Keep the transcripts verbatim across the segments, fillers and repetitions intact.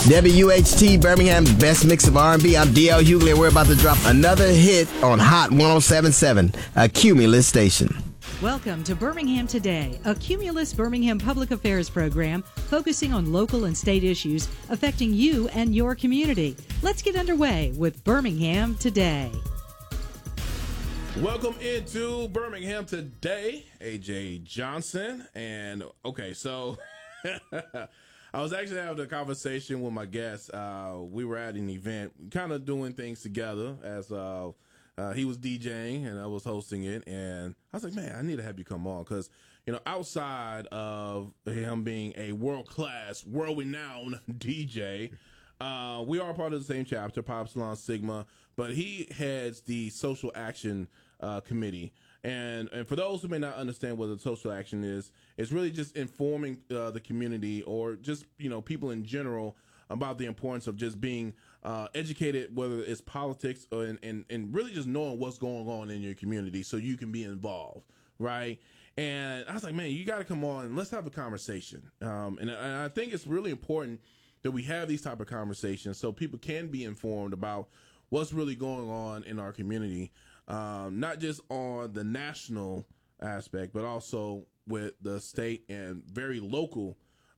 W H T Birmingham, best mix of R and B. I'm D L Hughley, and we're about to drop another hit on Hot one oh seven point seven, a Cumulus station. Welcome to Birmingham Today, a Cumulus Birmingham public affairs program focusing on local and state issues affecting you and your community. Let's get underway with Birmingham Today. Welcome into Birmingham Today, A J Johnson. And okay, so I was actually having a conversation with my guest. Uh, we were at an event, kind of doing things together as uh, uh, he was DJing and I was hosting it. And I was like, man, I need to have you come on because, you know, outside of him being a world-class, world-renowned D J, uh, we are part of the same chapter, Pop Salon Sigma, but he heads the social action uh, committee. And and for those who may not understand what the social action is, it's really just informing uh, the community or just, you know, people in general about the importance of just being uh, educated, whether it's politics or and, and, and really just knowing what's going on in your community so you can be involved, right? And I was like, man, you got to come on and let's have a conversation. Um, and, and I think it's really important that we have these type of conversations so people can be informed about what's really going on in our community. Um, not just on the national aspect, but also with the state and very local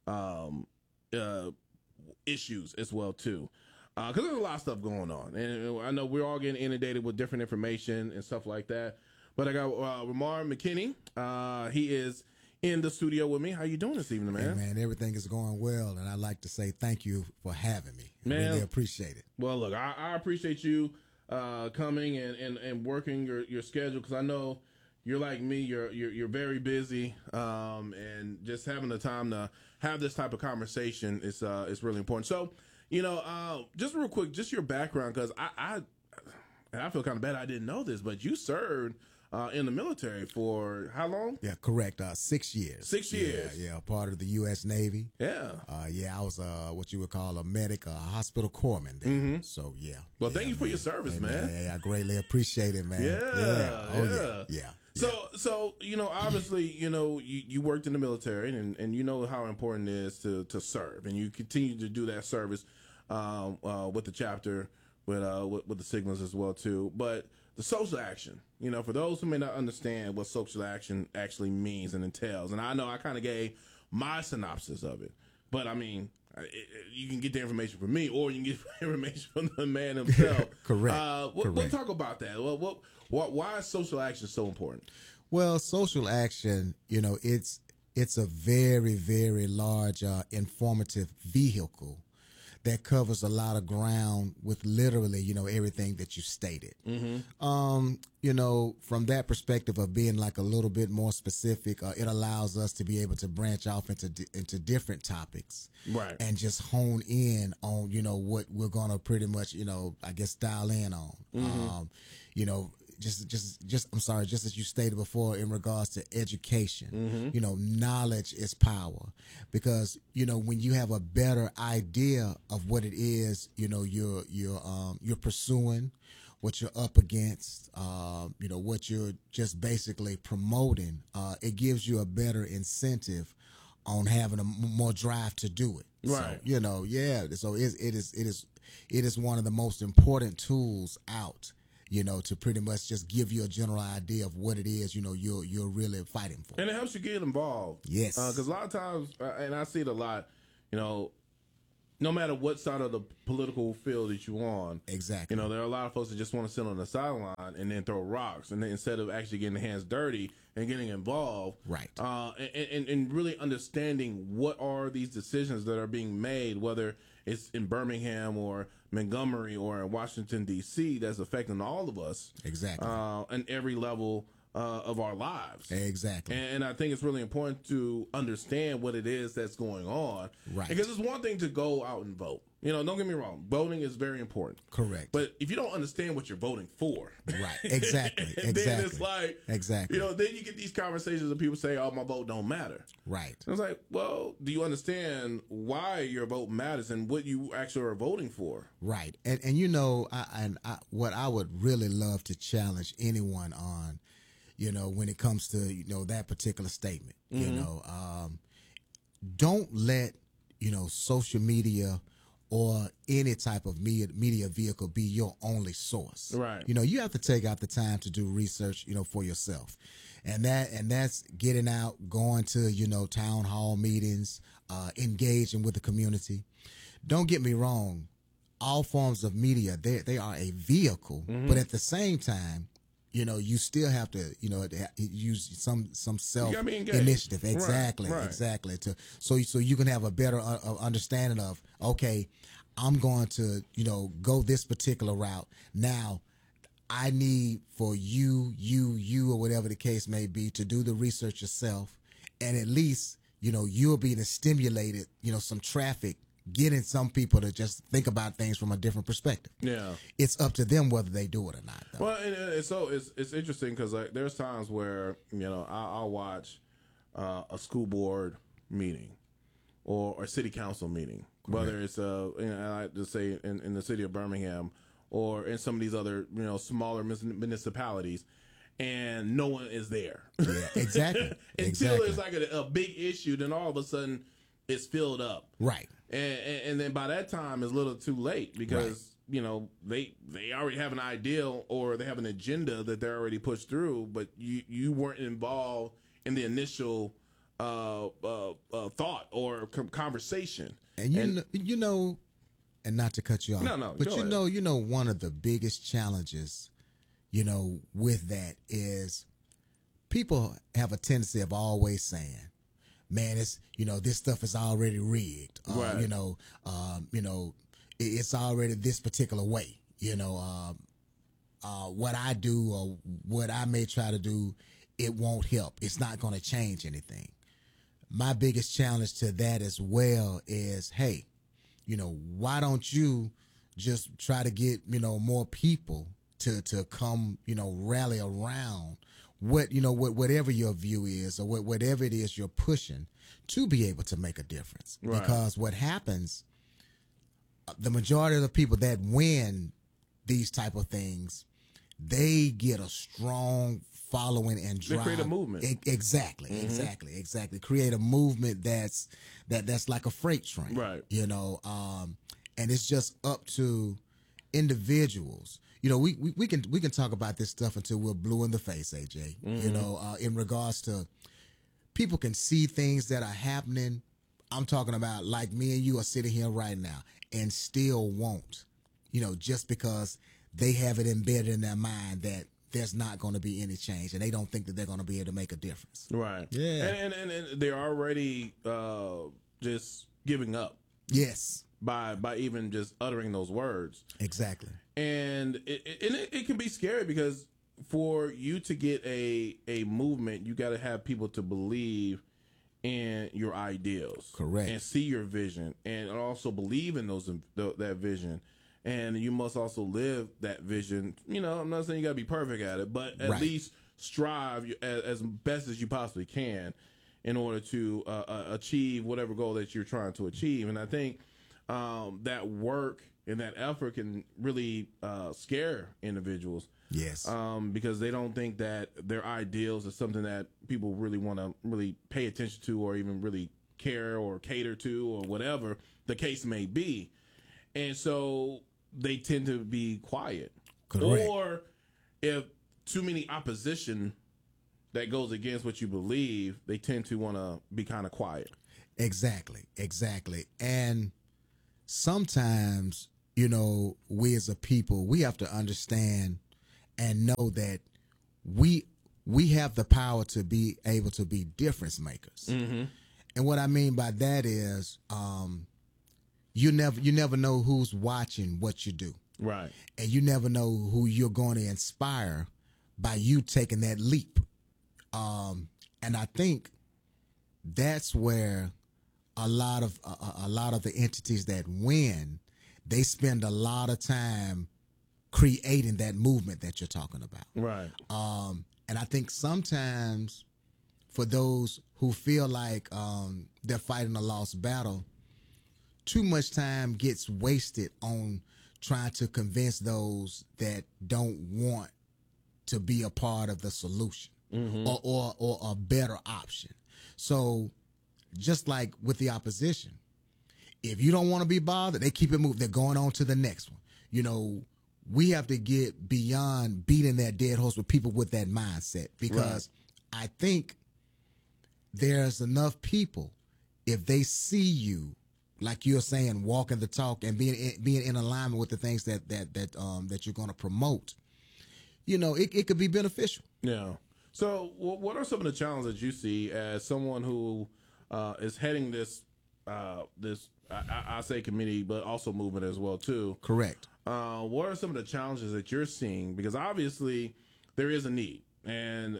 um, uh, issues as well too. Because uh, there's a lot of stuff going on, and I know we're all getting inundated with different information and stuff like that. But I got uh, Ramar McKinney. Uh, he is in the studio with me. How you doing this evening, man? Hey, man, everything is going well, and I'd like to say thank you for having me. I Man, really appreciate it. Well, look, I, I appreciate you uh, coming and, and, and working your, your schedule because I know you're like me. You're you're, you're very busy, um, and just having the time to have this type of conversation is uh, is really important. So, you know, uh, just real quick, just your background because I, I and I feel kind of bad I didn't know this, but you served Uh, in the military for how long? Yeah, correct. Uh, six years. Six years. Yeah, yeah, part of the U S Navy. Yeah. Uh, yeah, I was uh, what you would call a medic, a hospital corpsman there. Mm-hmm. So, yeah. Well, yeah, thank you for man. your service, Hey, man. man. Yeah, I greatly appreciate it, man. Yeah. Yeah. Oh, yeah. yeah. Yeah. So, so you know, obviously, you know, you, you worked in the military, and, and you know how important it is to, to serve, and you continue to do that service um, uh, with the chapter, with, uh, with with the Sigmas as well too. But the social action, you know, for those who may not understand what social action actually means and entails, and I know I kind of gave my synopsis of it, but I mean, it, it, you can get the information from me, or you can get information from the man himself. Correct. Uh, we'll, Correct. we'll talk about that. Well, what, what, why is social action so important? Well, social action, you know, it's it's a very, very large uh, informative vehicle that covers a lot of ground with literally, you know, everything that you stated. Mm-hmm. Um, you know, from that perspective of being like a little bit more specific, uh, it allows us to be able to branch off into into different topics, right? And just hone in on, you know, what we're gonna pretty much, you know, I guess dial in on. Mm-hmm. Um, you know. Just, just, just. I'm sorry. Just as you stated before, in regards to education, mm-hmm. you know, knowledge is power. Because you know, when you have a better idea of what it is, you know, you're you're um, you're pursuing, what you're up against, uh, you know, what you're just basically promoting. Uh, it gives you a better incentive on having a m- more drive to do it. Right. So, you know, yeah. So it, it is it is it is one of the most important tools out. You know, to pretty much just give you a general idea of what it is, you know, you're you're really fighting for. And it helps you get involved. Yes. Because uh, a lot of times, uh, and I see it a lot, you know, no matter what side of the political field that you're on. Exactly. You know, there are a lot of folks that just want to sit on the sideline and then throw rocks. And then instead of actually getting their hands dirty and getting involved. Right. Uh, and, and, and really understanding what are these decisions that are being made, whether it's in Birmingham or Montgomery or in Washington, D C, that's affecting all of us. Exactly. Uh, and every level uh, of our lives. Exactly. And, and I think it's really important to understand what it is that's going on. Right. Because it's one thing to go out and vote. You know, don't get me wrong. Voting is very important. Correct. But if you don't understand what you're voting for. Right. Exactly. then exactly. it's like. Exactly. You know, then you get these conversations of people say, oh, my vote don't matter. Right. And it's like, well, do you understand why your vote matters and what you actually are voting for? Right. And, and you know, I, and I, what I would really love to challenge anyone on, you know, when it comes to, you know, that particular statement, mm-hmm. you know, um, don't let, you know, social media or any type of media, media vehicle be your only source. Right. You know, you have to take out the time to do research, you know, for yourself. And that and that's getting out, going to, you know, town hall meetings, uh, engaging with the community. Don't get me wrong. All forms of media, they they are a vehicle, mm-hmm. but at the same time, you know, you still have to, you know, use some some self initiative. Exactly, right, right. exactly. To so so you can have a better uh, understanding of, okay, I'm going to, you know, go this particular route. Now, I need for you, you, you, or whatever the case may be, to do the research yourself, and at least, you know, you'll be stimulated, you know, some traffic, getting some people to just think about things from a different perspective. Yeah, it's up to them whether they do it or not, though. Well, and, and so it's it's interesting because like there's times where, you know, I, I'll watch uh, a school board meeting or a city council meeting, Correct. Whether it's uh, you know, I like to say in, in the city of Birmingham or in some of these other, you know, smaller municipalities, and no one is there. Yeah, exactly. Until exactly. it's like a, a big issue, then all of a sudden it's filled up. Right. And, and, and then by that time, it's a little too late because, right. you know, they they already have an ideal or they have an agenda that they're already pushed through, but you, you weren't involved in the initial uh, uh, uh, thought or conversation. And you and, know, you know, and not to cut you off, no, no, but you ahead. know, you know, one of the biggest challenges, you know, with that is people have a tendency of always saying, man, it's, you know, this stuff is already rigged. Uh, right. You know, um, you know, it, it's already this particular way. You know, um, uh, what I do or what I may try to do, it won't help. It's not going to change anything. My biggest challenge to that as well is, hey, you know, why don't you just try to get, you know, more people to to come, you know, rally around what, you know, what, whatever your view is or what, whatever it is you're pushing to be able to make a difference. Right. Because what happens, the majority of the people that win these type of things, they get a strong following and drive. They create a movement. E- exactly, mm-hmm. exactly, exactly. Create a movement that's that that's like a freight train. Right. You know, um, and it's just up to individuals. You know, we, we, we can we can talk about this stuff until we're blue in the face, A J. Mm-hmm. You know, uh, in regards to people can see things that are happening. I'm talking about like me and you are sitting here right now and still won't, you know, just because they have it embedded in their mind that there's not going to be any change and they don't think that they're going to be able to make a difference. Right. Yeah. And, and, and, and they're already uh, just giving up. Yes. By by even just uttering those words. Exactly. And it, it, and it, it can be scary because for you to get a a movement, you got to have people to believe in your ideals. Correct. And see your vision and also believe in those that vision. And you must also live that vision. You know, I'm not saying you got to be perfect at it, but at right. least strive as, as best as you possibly can in order to uh, uh, achieve whatever goal that you're trying to achieve. And I think um, that work and that effort can really uh, scare individuals. Yes. Um, because they don't think that their ideals is something that people really want to really pay attention to or even really care or cater to or whatever the case may be. And so they tend to be quiet. Correct. Or if too many opposition that goes against what you believe, they tend to want to be kind of quiet. Exactly. Exactly. And sometimes, you know, we as a people, we have to understand and know that we we have the power to be able to be difference makers. Mm-hmm. And what I mean by that is, um, you never you never know who's watching what you do, right? And you never know who you're going to inspire by you taking that leap. Um, and I think that's where a lot of a, a lot of the entities that win, they spend a lot of time creating that movement that you're talking about. Right. Um, and I think sometimes for those who feel like um, they're fighting a lost battle, too much time gets wasted on trying to convince those that don't want to be a part of the solution mm-hmm. or, or, or a better option. So just like with the opposition, If you don't want to be bothered, they keep it moving. They're going on to the next one. You know, we have to get beyond beating that dead horse with people with that mindset, because right. I think there's enough people, if they see you, like you're saying, walking the talk and being in, being in alignment with the things that that that um that you're going to promote, you know, it, it could be beneficial. Yeah. So, what are some of the challenges that you see as someone who uh, is heading this uh, this I, I say committee, but also movement as well too? Correct. Uh, what are some of the challenges that you're seeing? Because obviously there is a need, and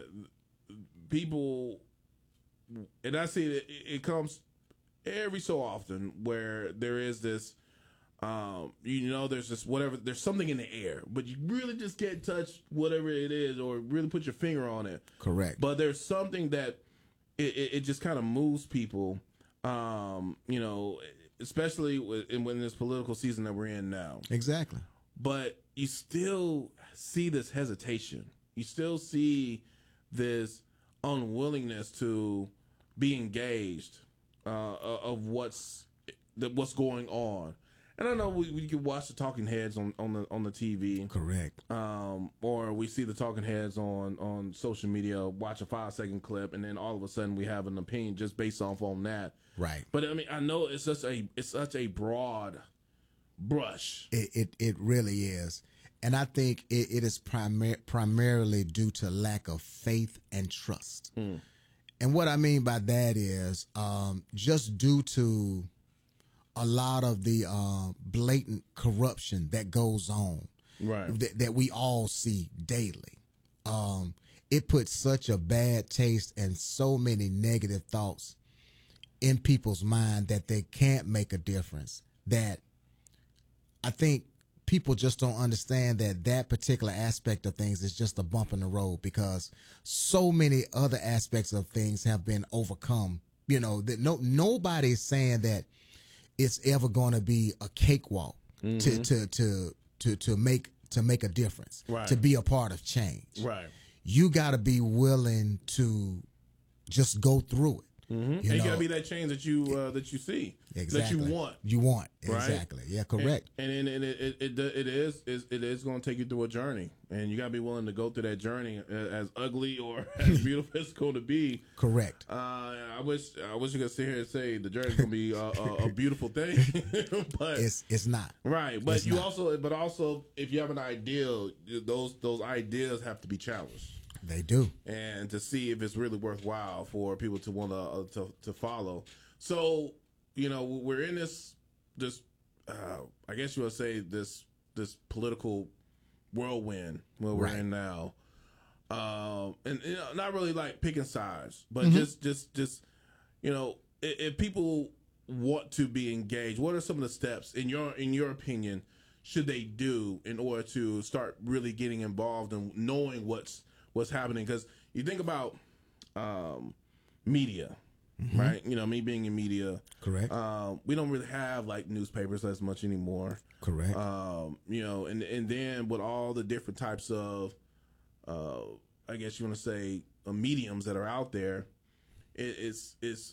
people, and I see that it comes every so often where there is this, um, you know, there's this whatever, there's something in the air, but you really just can't touch whatever it is or really put your finger on it. Correct. But there's something that it, it, it just kind of moves people, um, you know, especially in, when this political season that we're in now. Exactly. But you still see this hesitation. You still see this unwillingness to be engaged uh, of what's the, what's going on. And I know we, we can watch the talking heads on, on the on the T V. Correct. Um, or we see the talking heads on, on social media, watch a five second clip, and then all of a sudden we have an opinion just based off on that. Right. But I mean, I know it's such a it's such a broad brush. It it, it really is. And I think it, it is primar- primarily due to lack of faith and trust. Mm. And what I mean by that is um, just due to a lot of the uh, blatant corruption that goes on, right? Th- that we all see daily. Um, it puts such a bad taste and so many negative thoughts in people's mind that they can't make a difference. That I think people just don't understand that that particular aspect of things is just a bump in the road, because so many other aspects of things have been overcome. You know, that no nobody's saying that it's ever going to be a cakewalk mm-hmm. to, to to to to make to make a difference, right. to be a part of change. Right. You got to be willing to just go through it. Mm-hmm. You, and you know, gotta be that change that you uh, that you see, exactly. that you want. You want right? exactly. Yeah, correct. And, and, and it, it, it it is it is going to take you through a journey, and you gotta be willing to go through that journey, as ugly or as beautiful as it's going to be. Correct. Uh, I wish I wish you could sit here and say the journey's going to be a, a, a beautiful thing, but it's it's not. Right, but it's you not. also but also if you have an ideal, those those ideas have to be challenged. They do, and to see if it's really worthwhile for people to want uh, to to follow. So, you know, we're in this this uh, I guess you would say this this political whirlwind where we're right. in now, um, and you know, not really like picking sides, but mm-hmm. just just just you know, if, if people want to be engaged, what are some of the steps in your in your opinion should they do in order to start really getting involved and knowing what's what's happening? Because you think about um, media, mm-hmm. right? You know, me being in media. Correct. Um, we don't really have like newspapers as much anymore. Correct. Um, you know, and, and then with all the different types of, uh, I guess you want to say, uh, mediums that are out there, it, it's, it's,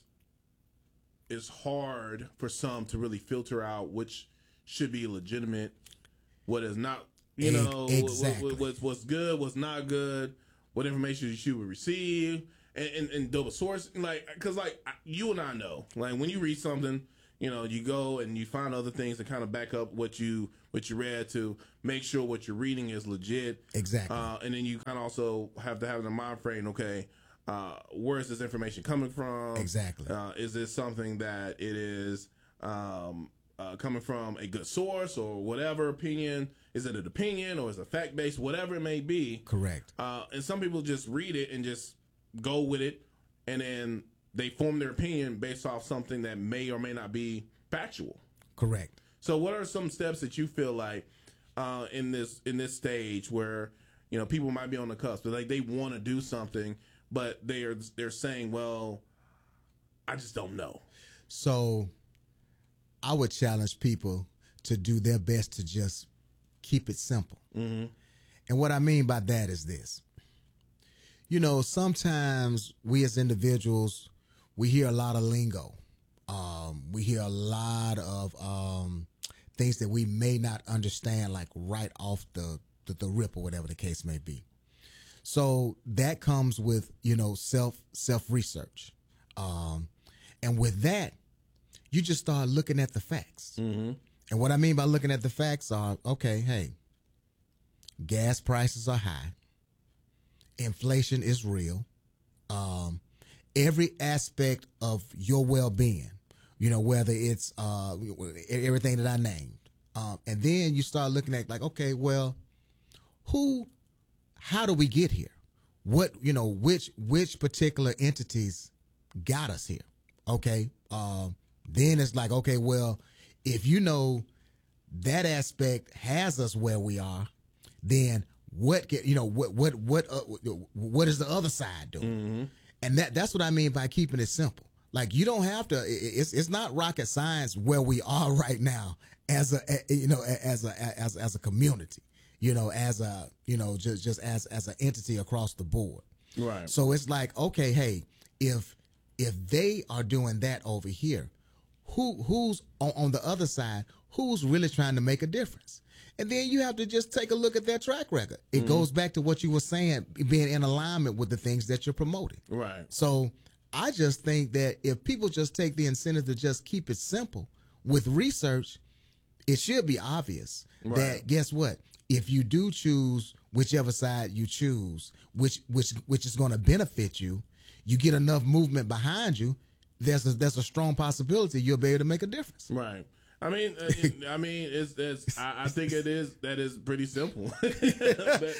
it's hard for some to really filter out which should be legitimate, what is not, you know, exactly. what, what, what's, what's good, what's not good, what information you should receive, and, and, and double source. Like, because, like, you and I know, like, when you read something, you know, you go and you find other things to kind of back up what you what you read to make sure what you're reading is legit. Exactly. Uh, and then you kind of also have to have in the mind frame, okay, uh, where is this information coming from? Exactly. Uh, is this something that it is um, uh, coming from a good source or whatever opinion? Is it an opinion or is it fact-based? Whatever it may be. Correct. Uh, and some people just read it and just go with it, and then they form their opinion based off something that may or may not be factual. Correct. So what are some steps that you feel like uh, in this in this stage where, you know, people might be on the cusp, but like they want to do something, but they're they're saying, well, I just don't know. So I would challenge people to do their best to just keep it simple. Mm-hmm. And what I mean by that is this. You know, sometimes we as individuals, we hear a lot of lingo. Um, Um, we hear a lot of um, things that we may not understand, like right off the, the the rip or whatever the case may be. So that comes with, you know, self self research, um, and with that, you just start looking at the facts. Mm-hmm. And what I mean by looking at the facts are, okay, hey, gas prices are high, inflation is real, um, every aspect of your well-being, you know, whether it's uh, everything that I named, um, and then you start looking at like, okay, well, who. How do we get here? What, you know, which which particular entities got us here? Okay. Um, then it's like, okay, well, if you know that aspect has us where we are, then what get, you know, what what what uh, what is the other side doing? Mm-hmm. And that that's what I mean by keeping it simple. Like, you don't have to. It's it's not rocket science where we are right now as a, you know, as a as as a community. You know, as a, you know, just just as as an entity across the board. Right. So it's like, okay, hey, if if they are doing that over here, who who's on, on the other side, who's really trying to make a difference? And then you have to just take a look at their track record. It mm-hmm. goes back to what you were saying, being in alignment with the things that you're promoting. Right. So I just think that if people just take the incentive to just keep it simple with research, it should be obvious right. that, guess what? If you do choose whichever side you choose, which which which is going to benefit you, you get enough movement behind you, there's a, there's a strong possibility you'll be able to make a difference. Right. I mean, uh, it, I mean, it's, it's I, I think it is that is pretty simple. But,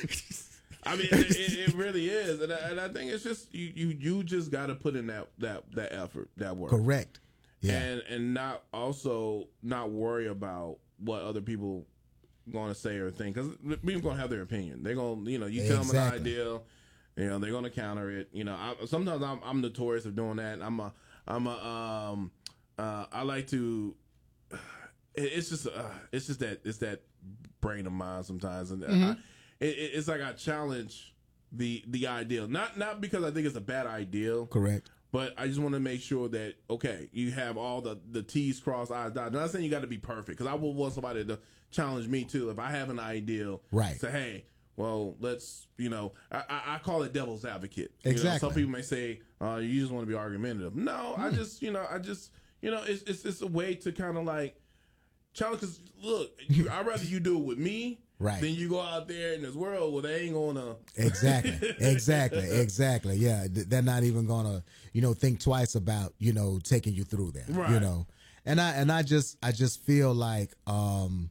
I mean, it, it really is, and I, and I think it's just you you you just got to put in that that that effort, that work. Correct. Yeah. And and not also not worry about what other people going to say or think, because people going to have their opinion. They're going to, you know, you tell exactly. them an idea, you know, they're going to counter it. You know, I, sometimes I'm, I'm notorious of doing that. I'm a, I'm a, um, uh, I like to, it, it's just, uh, it's just that, it's that brain of mine sometimes. And mm-hmm. I, it, it's like I challenge the, the ideal, not, not because I think it's a bad ideal. Correct. But I just want to make sure that, okay, you have all the, the T's crossed, I's dotted. I'm not saying you got to be perfect, because I would want somebody to challenge me too. If I have an ideal, right. say, hey, well, let's, you know, I, I, I call it devil's advocate. Exactly. You know, some people may say, uh, you just want to be argumentative. No, mm. I just, you know, I just, you know, it's it's, it's a way to kind of like challenge, because look, you, I'd rather you do it with me. Right. Then you go out there in this world where they ain't gonna. Exactly. Exactly. Exactly. Yeah. They're not even gonna, you know, think twice about, you know, taking you through that. Right. You know, and I and I just I just feel like um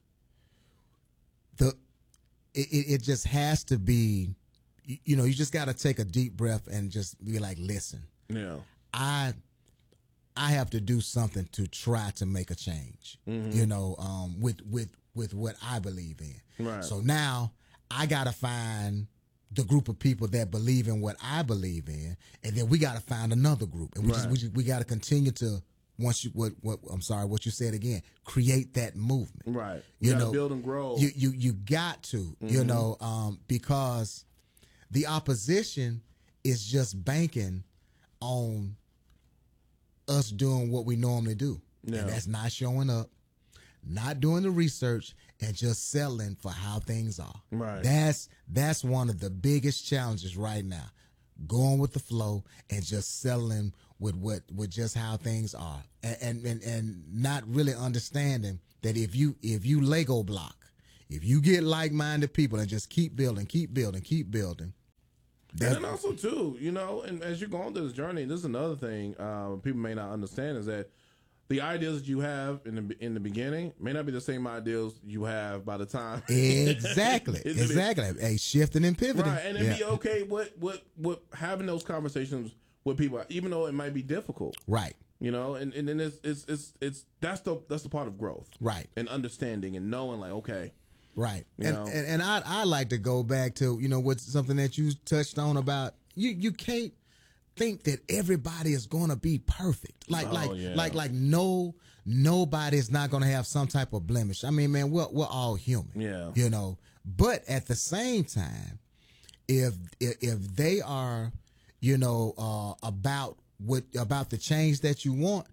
the it it just has to be, you know, you just got to take a deep breath and just be like, listen. Yeah. I. I have to do something to try to make a change. Mm-hmm. You know, um, with with. with what I believe in. Right. So now I got to find the group of people that believe in what I believe in, and then we got to find another group. And we right. just we, just, we got to continue to, once you what what I'm sorry, what you said again, create that movement. Right. You, you know, build and grow. You you you got to, mm-hmm. you know, um, because the opposition is just banking on us doing what we normally do. Yeah. And that's not showing up, not doing the research, and just settling for how things are. Right. That's that's one of the biggest challenges right now. Going with the flow and just settling with what with just how things are. And and and, and not really understanding that if you if you Lego block, if you get like-minded people and just keep building, keep building, keep building. And then also too, you know, and as you're going through this journey, this is another thing uh, people may not understand, is that the ideas that you have in the in the beginning may not be the same ideals you have by the time. Exactly, exactly. A shifting and pivoting, right? And it'd yeah. be okay. What what what having those conversations with people, even though it might be difficult, right? You know, and and then it's it's it's it's that's the that's the part of growth, right? And understanding and knowing, like, okay. Right. You and, know? and and I I like to go back to, you know, what's something that you touched on about you you can't think that everybody is going to be perfect. Like oh, like yeah. like like no nobody's not going to have some type of blemish. I mean, man, we're we're all human. Yeah. You know, but at the same time, if if, if they are, you know, uh, about what about the change that you want,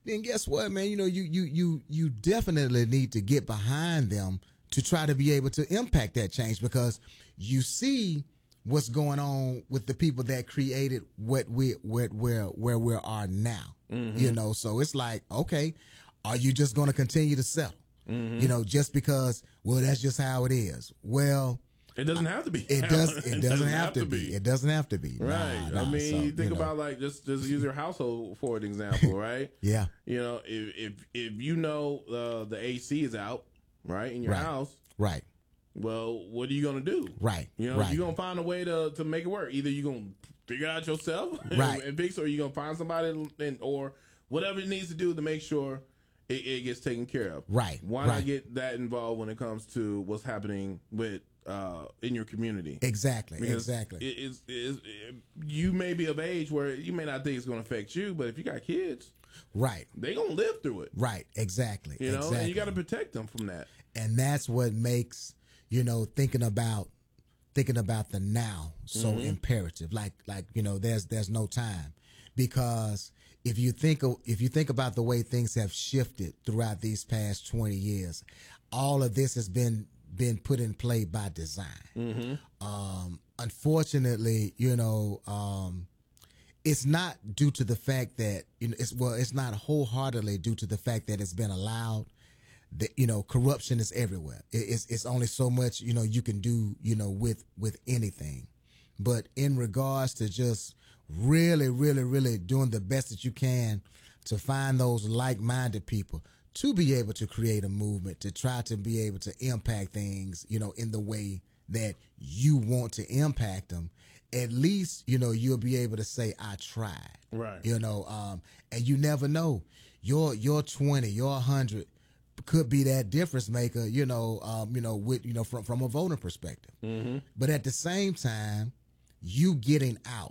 then guess what, man? You know, you you you you definitely need to get behind them to try to be able to impact that change, because you see what's going on with the people that created what we where where where we are now. Mm-hmm. You know, so it's like, okay, are you just going to continue to settle? Mm-hmm. You know, just because, well, that's just how it is. Well, it doesn't have to be. It does. It, it doesn't, doesn't have, have to be. be. It doesn't have to be. Right. Nah, I nah, mean, so, you think you know. about like just just use your household for an example, right? Yeah. You know, if if if you know uh, the A C is out, right, in your right. house, right. Well, what are you gonna do? Right. You know, right. you're gonna find a way to to make it work. Either you're gonna figure it out yourself, right, and fix, or you're gonna find somebody and or whatever it needs to do to make sure it, it gets taken care of. Right. Why right. not get that involved when it comes to what's happening with uh, in your community? Exactly. Because exactly. It is, it is, it, you may be of age where you may not think it's going to affect you, but if you got kids, right, they gonna live through it. Right. Exactly. You know, exactly. and you got to protect them from that. And that's what makes, you know, thinking about thinking about the now so mm-hmm. imperative. Like like you know, there's there's no time, because if you think of, if you think about the way things have shifted throughout these past twenty years, all of this has been been put in play by design. Mm-hmm. Um, unfortunately, you know, um, it's not due to the fact that, you know, it's well, it's not wholeheartedly due to the fact that it's been allowed. That, you know, corruption is everywhere. It, it's it's only so much, you know, you can do, you know, with with anything. But in regards to just really, really, really doing the best that you can to find those like-minded people to be able to create a movement, to try to be able to impact things, you know, in the way that you want to impact them, at least, you know, you'll be able to say, I tried. Right. You know, um, and you never know. Your your twenty, your one hundred could be that difference maker, you know, um, you know, with, you know, from, from a voting perspective. Mm-hmm. But at the same time, you getting out,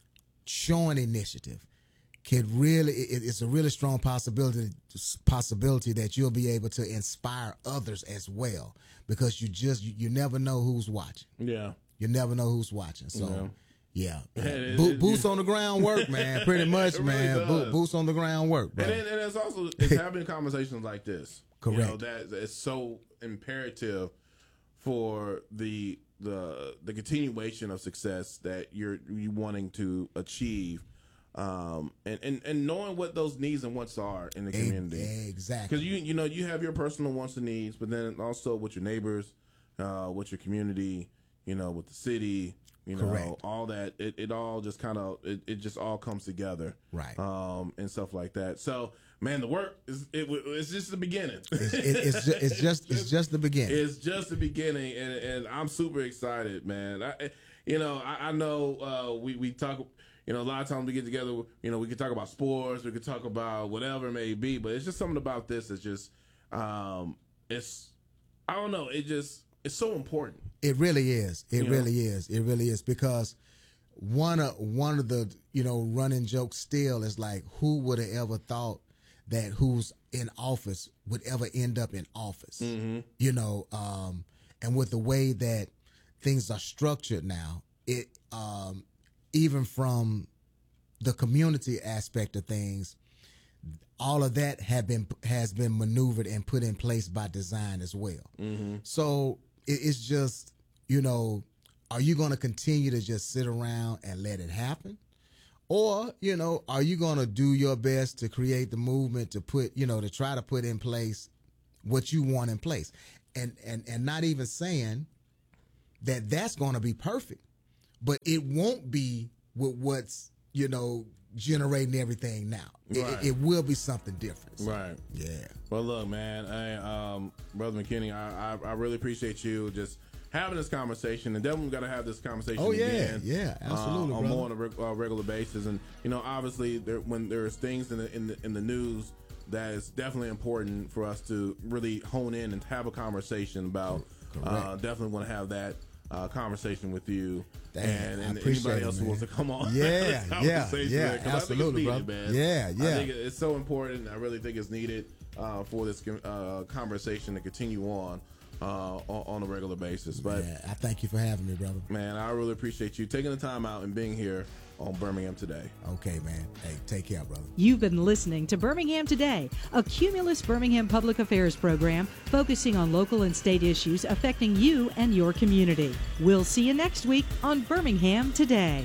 showing initiative, could really, it, it's a really strong possibility possibility that you'll be able to inspire others as well, because you just you, you never know who's watching. Yeah, you never know who's watching. So yeah, yeah. It, Bo- it, boots it, on the ground work, man. Pretty much, really man. Bo- boots on the ground work, bro. And, it, and it's also it's having conversations like this. Correct. You know, that it's so imperative for the the the continuation of success that you're you wanting to achieve, um, and, and and knowing what those needs and wants are in the community. Exactly. Because you you know you have your personal wants and needs, but then also with your neighbors, uh, with your community, you know, with the city, you know, Correct. all that. It, it all just kind of it, it just all comes together, right? Um, and stuff like that. So. Man, the work is it, it's just the beginning. It's, it, it's, just, it's just it's just the beginning. It's just the beginning, and, and I'm super excited, man. I, you know, I, I know uh, we we talk. You know, a lot of times we get together. You know, we can talk about sports, we can talk about whatever it may be, but it's just something about this that's just, um, it's, I don't know, it just it's so important. It really is. It You really know? is. It really is, because one of one of the you know running jokes still is like, who would have ever thought that who's in office would ever end up in office, mm-hmm. you know, um, and with the way that things are structured now, it um, even from the community aspect of things, all of that have been has been maneuvered and put in place by design as well. Mm-hmm. So it, it's just, you know, are you going to continue to just sit around and let it happen? Or, you know, are you going to do your best to create the movement to put, you know, to try to put in place what you want in place? And and and not even saying that that's going to be perfect, but it won't be with what's, you know, generating everything now. Right. It, it will be something different. So, right. Yeah. Well, look, man, I, um, Brother McKinney, I, I I really appreciate you just having this conversation, and definitely got to have this conversation oh, yeah, again. yeah, absolutely, uh, on brother. more on a reg- uh, regular basis. And you know, obviously, there, when there's things in the, in the in the news that is definitely important for us to really hone in and have a conversation about. Uh, definitely want to have that uh, conversation with you. Damn, and, and anybody else it, who wants to come on. Yeah, yeah, yeah, absolutely, needed, bro. Man. Yeah, yeah. I think it's so important. I really think it's needed uh, for this uh, conversation to continue on. uh, on, on a regular basis. But yeah, I thank you for having me, brother. Man, I really appreciate you taking the time out and being here on Birmingham Today. Okay, man. Hey, take care, brother. You've been listening to Birmingham Today, a Cumulus Birmingham public affairs program focusing on local and state issues affecting you and your community. We'll see you next week on Birmingham Today.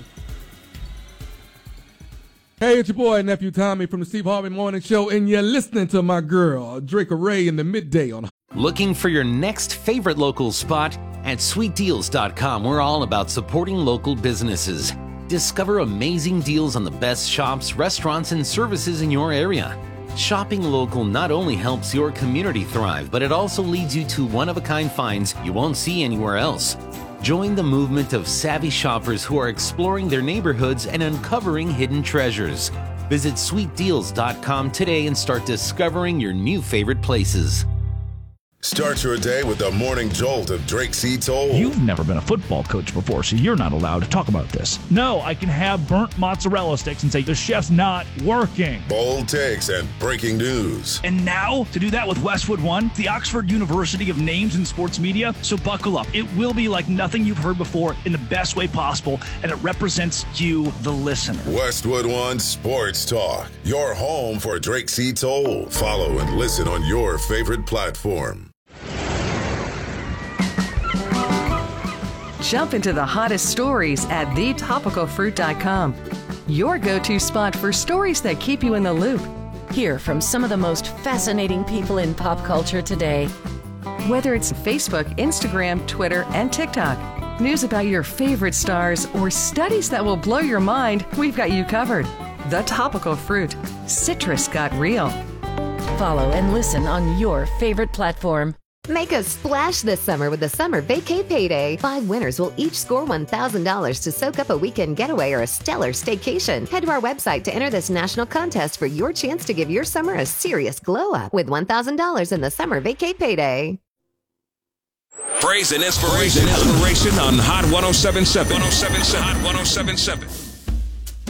Hey, it's your boy, Nephew Tommy from the Steve Harvey Morning Show, and you're listening to my girl, Drake Ray, in the midday on. Looking for your next favorite local spot? At sweet deals dot com, we're all about supporting local businesses. Discover amazing deals on the best shops, restaurants, and services in your area. Shopping local not only helps your community thrive, but it also leads you to one-of-a-kind finds you won't see anywhere else. Join the movement of savvy shoppers who are exploring their neighborhoods and uncovering hidden treasures. Visit sweet deals dot com today and start discovering your new favorite places. Start your day with the morning jolt of Drake C. Toll. You've never been a football coach before, so you're not allowed to talk about this. No, I can have burnt mozzarella sticks and say the chef's not working. Bold takes and breaking news. And now, to do that with Westwood One, the Oxford University of Names in Sports Media. So buckle up. It will be like nothing you've heard before in the best way possible, and it represents you, the listener. Westwood One Sports Talk, your home for Drake C. Toll. Follow and listen on your favorite platform. Jump into the hottest stories at the topical fruit dot com. Your go-to spot for stories that keep you in the loop. Hear from some of the most fascinating people in pop culture today. Whether it's Facebook, Instagram, Twitter, and TikTok, news about your favorite stars, or studies that will blow your mind, we've got you covered. The Topical Fruit. Citrus got real. Follow and listen on your favorite platform. Make a splash this summer with the Summer Vacay Payday. Five winners will each score one thousand dollars to soak up a weekend getaway or a stellar staycation. Head to our website to enter this national contest for your chance to give your summer a serious glow up with one thousand dollars in the Summer Vacay Payday. Praise and inspiration, inspiration on Hot one oh seven point seven. one oh seven point seven. Hot one oh seven point seven.